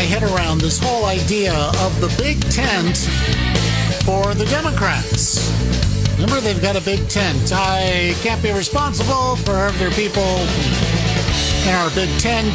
my head around this whole idea of the big tent for the Democrats. Remember, they've got a big tent. I can't be responsible for other people in our big tent.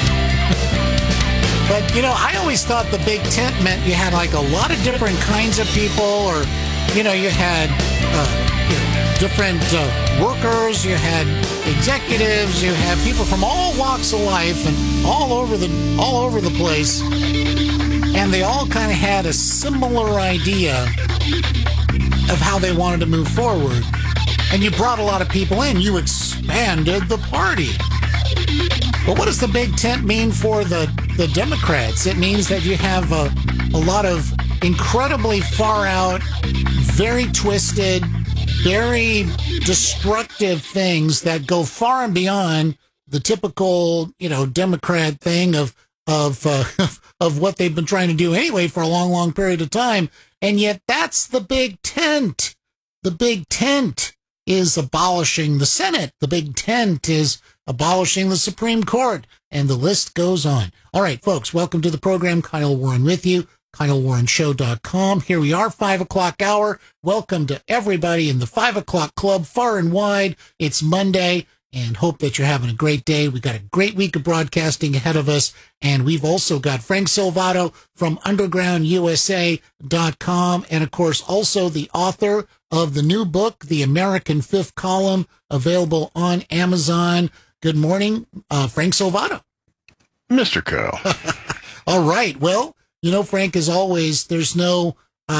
But, I always thought the big tent meant you had like a lot of different kinds of people, or, you had different workers, you had executives, you had people from all walks of life and all over the place, and they all kind of had a similar idea of how they wanted to move forward. And you brought a lot of people in. You expanded the party. But what does the big tent mean for the Democrats? It means that you have a lot of incredibly far out, very twisted, very destructive things that go far and beyond the typical, Democrat thing of what they've been trying to do anyway for a long, long period of time. And yet that's the big tent. The big tent is abolishing the Senate. The big tent is abolishing the Supreme Court. And the list goes on. All right, folks, welcome to the program. Kyle Warren with you. KyleWarrenShow.com. Here we are, 5 o'clock hour. Welcome to everybody in the 5 o'clock club, far and wide. It's Monday, and hope that you're having a great day. We've got a great week of broadcasting ahead of us, and we've also got Frank Silvato from UndergroundUSA.com, and of course, also the author of the new book, The American Fifth Column, available on Amazon. Good morning, Frank Silvato. Mr. Kyle. All right. Well, Frank, as always, there's no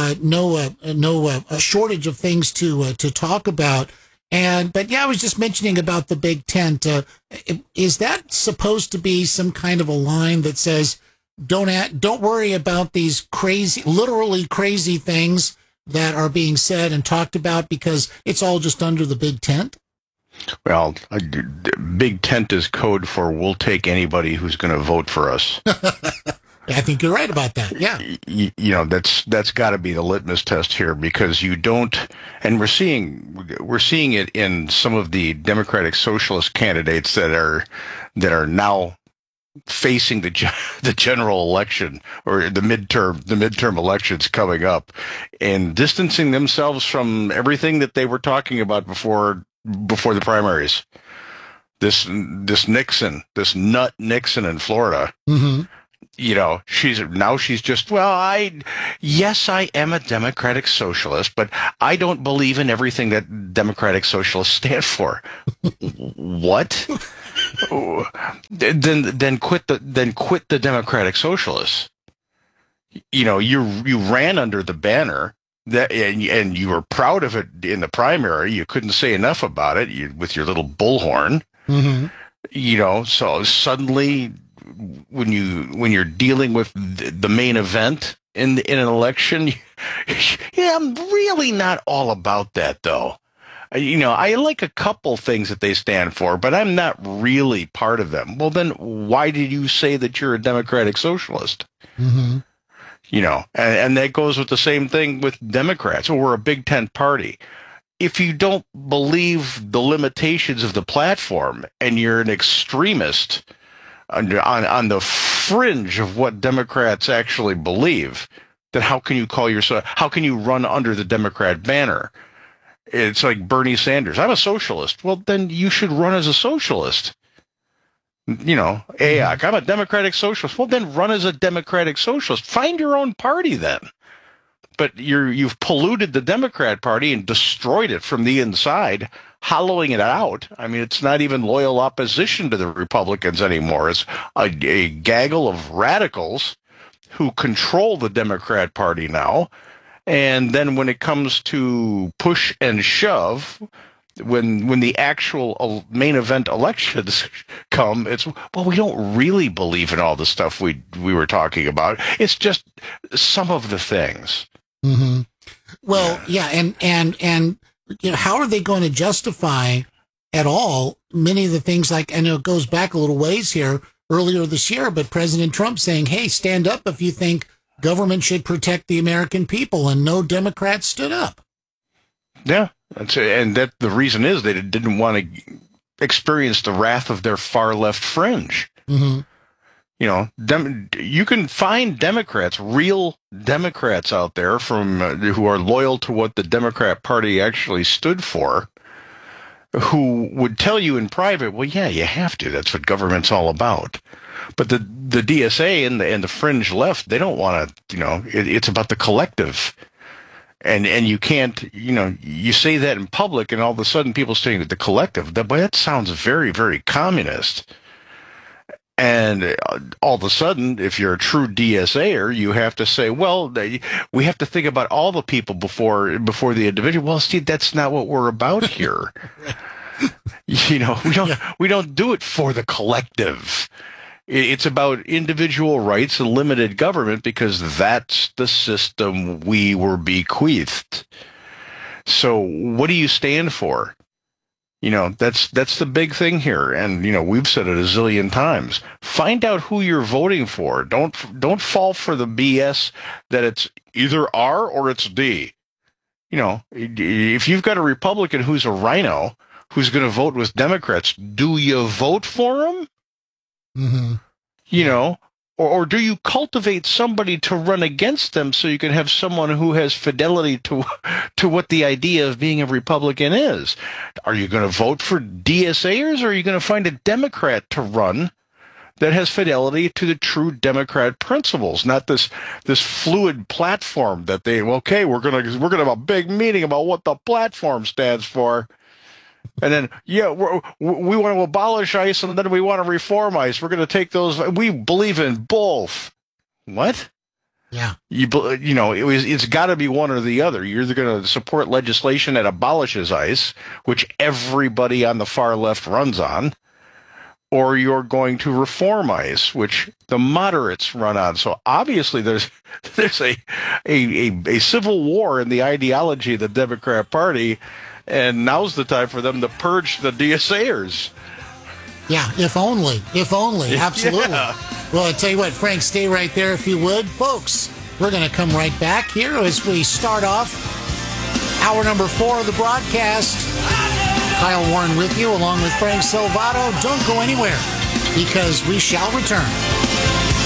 shortage of things to talk about. But I was just mentioning about the big tent. Is that supposed to be some kind of a line that says, don't worry about these literally crazy things that are being said and talked about, because it's all just under the big tent? Well, big tent is code for we'll take anybody who's going to vote for us. I think you're right about that. Yeah. That's got to be the litmus test here, because you don't, and we're seeing it in some of the Democratic Socialist candidates that are now facing the general election, or the midterm elections coming up, and distancing themselves from everything that they were talking about before the primaries. This Nixon, this nut Nixon in Florida. Mm-hmm. She's just, yes, I am a Democratic Socialist, but I don't believe in everything that Democratic Socialists stand for. What? Then quit the Democratic Socialists. You ran under the banner that, and you were proud of it in the primary. You couldn't say enough about it with your little bullhorn. Mm-hmm. So suddenly, when you're dealing with the main event in an election, I'm really not all about that, though. I like a couple things that they stand for, but I'm not really part of them. Well, then why did you say that you're a Democratic Socialist? Mm-hmm. And that goes with the same thing with Democrats. Well, we're a big tent party. If you don't believe the limitations of the platform and you're an extremist on the fringe of what Democrats actually believe, then how can you run under the Democrat banner? It's like Bernie Sanders. I'm a socialist. Well, then you should run as a socialist. AOC, I'm a Democratic Socialist. Well, then run as a Democratic Socialist. Find your own party then. But you've polluted the Democrat Party and destroyed it from the inside, hollowing it out. I mean, it's not even loyal opposition to the Republicans anymore. It's a gaggle of radicals who control the Democrat Party now. And then when it comes to push and shove, when the actual main event elections come, it's, we don't really believe in all the stuff we were talking about. It's just some of the things. Mm-hmm. Well, yeah, and how are they going to justify at all many of the things, like, I know it goes back a little ways here earlier this year, but President Trump saying, hey, stand up if you think government should protect the American people, and no Democrats stood up. Yeah, and that the reason is they didn't want to experience the wrath of their far left fringe. Mm-hmm. You can find Democrats, real Democrats out there from who are loyal to what the Democrat Party actually stood for, who would tell you in private, well, yeah, you have to. That's what government's all about. But the DSA and the fringe left, they don't want to, it's about the collective. And you can't, you say that in public and all of a sudden people saying that the collective, that sounds very, very communist. And all of a sudden, if you're a true DSAer, you have to say, well, we have to think about all the people before the individual. Well, Steve, that's not what we're about here. We don't do it for the collective. It's about individual rights and limited government because that's the system we were bequeathed. So what do you stand for? That's the big thing here. And, we've said it a zillion times. Find out who you're voting for. Don't fall for the BS that it's either R or it's D. If you've got a Republican who's a rhino who's going to vote with Democrats, do you vote for him? Mm-hmm. Or do you cultivate somebody to run against them so you can have someone who has fidelity to what the idea of being a Republican is? Are you going to vote for DSAers, or are you going to find a Democrat to run that has fidelity to the true Democrat principles, not this fluid platform that we're going to have a big meeting about what the platform stands for. And then, we want to abolish ICE, and then we want to reform ICE. We're going to take those. We believe in both. What? Yeah. It's got to be one or the other. You're either going to support legislation that abolishes ICE, which everybody on the far left runs on, or you're going to reform ICE, which the moderates run on. So obviously, there's a civil war in the ideology of the Democrat Party. And now's the time for them to purge the DSAers. Yeah, if only, absolutely. Yeah. Well, I tell you what, Frank, stay right there if you would. Folks, we're going to come right back here as we start off hour number 4 of the broadcast. Kyle Warren with you, along with Frank Salvato. Don't go anywhere, because we shall return.